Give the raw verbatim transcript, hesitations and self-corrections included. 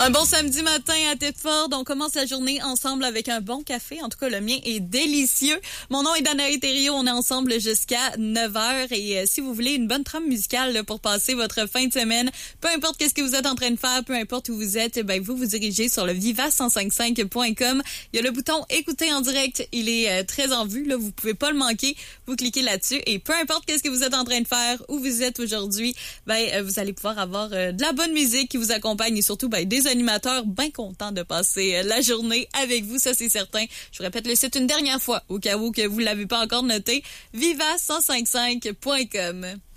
Un bon samedi matin à Thetford. On commence la journée ensemble avec un bon café. En tout cas, le mien est délicieux. Mon nom est Danae Thériault. On est ensemble jusqu'à neuf heures. Et euh, si vous voulez une bonne trame musicale là, pour passer votre fin de semaine, peu importe qu'est-ce que vous êtes en train de faire, peu importe où vous êtes, ben vous vous dirigez sur le viva cent cinquante-cinq point com. Il y a le bouton écouter en direct. Il est euh, très en vue. Là, vous pouvez pas le manquer. Vous cliquez là-dessus et peu importe qu'est-ce que vous êtes en train de faire, où vous êtes aujourd'hui, ben euh, vous allez pouvoir avoir euh, de la bonne musique qui vous accompagne et surtout ben, des animateurs bien contents de passer euh, la journée avec vous, ça c'est certain. Je vous répète le site une dernière fois, au cas où que vous l'avez pas encore noté, viva cent cinquante-cinq point com.